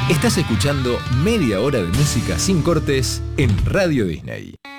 Estás escuchando media hora de música sin cortes en Radio Disney.